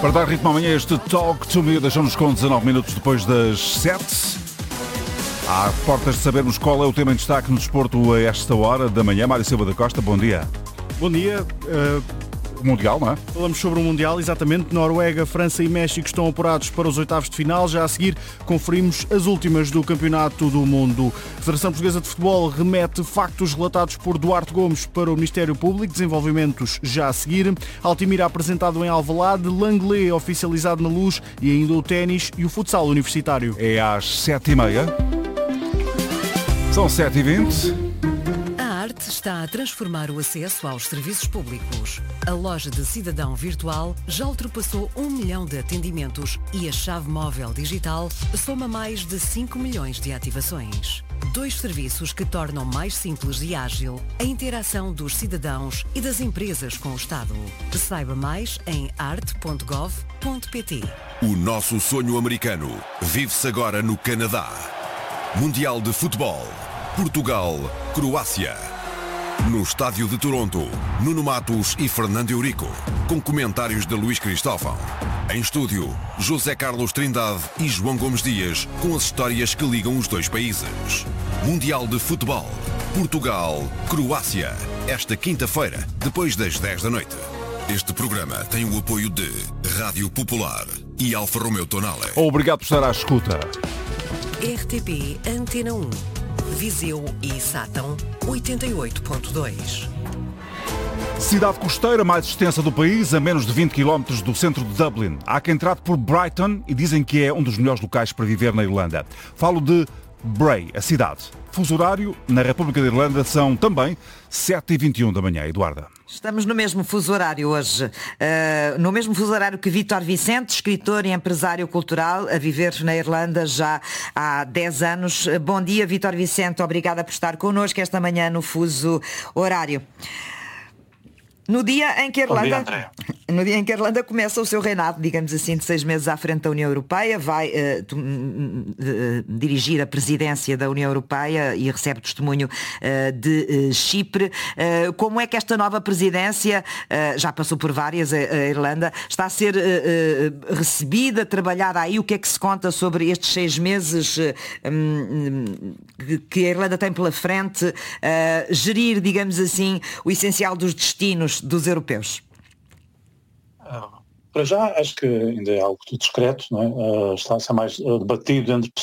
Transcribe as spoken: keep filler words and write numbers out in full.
Para dar ritmo amanhã este Talk to Me, deixamos com dezanove minutos depois das sete. Há portas de sabermos qual é o tema em destaque no desporto a esta hora da manhã. Mário Silva da Costa, bom dia. Bom dia. Uh... Mundial, não é? Falamos sobre o Mundial, exatamente. Noruega, França e México estão apurados para os oitavos de final. Já a seguir conferimos as últimas do Campeonato do Mundo. A Federação Portuguesa de Futebol remete factos relatados por Duarte Gomes para o Ministério Público. Desenvolvimentos já a seguir. Altimira apresentado em Alvalade, Langley oficializado na Luz e ainda o ténis e o futsal universitário. É às sete e meia. São sete e vinte. A arte está a transformar o acesso aos serviços públicos. A loja de cidadão virtual já ultrapassou um milhão de atendimentos e a chave móvel digital soma mais de cinco milhões de ativações. Dois serviços que tornam mais simples e ágil a interação dos cidadãos e das empresas com o Estado. Saiba mais em arte ponto gov ponto pt. O nosso sonho americano vive-se agora no Canadá. Mundial de Futebol. Portugal, Croácia. No estádio de Toronto, Nuno Matos e Fernando Eurico, com comentários de Luís Cristóvão. Em estúdio, José Carlos Trindade e João Gomes Dias, com as histórias que ligam os dois países. Mundial de Futebol, Portugal, Croácia. Esta quinta-feira, depois das dez da noite. Este programa tem o apoio de Rádio Popular e Alfa Romeo Tonale. Obrigado por estar à escuta. R T P Antena um. Viseu e Sátão, oitenta e oito ponto dois. Cidade costeira mais extensa do país, a menos de vinte quilómetros do centro de Dublin. Há quem trate por Brighton e dizem que é um dos melhores locais para viver na Irlanda. Falo de Bray, a cidade. Fuso horário, na República da Irlanda, são também sete e vinte e um da manhã. Eduarda. Estamos no mesmo fuso horário hoje, uh, no mesmo fuso horário que Vítor Vicente, escritor e empresário cultural, a viver na Irlanda já há dez anos. Bom dia, Vítor Vicente, obrigada por estar connosco esta manhã no fuso horário. No dia em que a Irlanda, no dia em que a Irlanda começa o seu reinado, digamos assim, de seis meses à frente da União Europeia, vai uh, tu, uh, dirigir a presidência da União Europeia e recebe testemunho uh, de uh, Chipre. Uh, como é que esta nova presidência, uh, já passou por várias, a, a Irlanda, está a ser uh, uh, recebida, trabalhada aí? O que é que se conta sobre estes seis meses uh, um, que a Irlanda tem pela frente, uh, gerir, digamos assim, o essencial dos destinos dos europeus? Para já, acho que ainda é algo discreto, não é? Uh, está a ser mais uh, debatido entre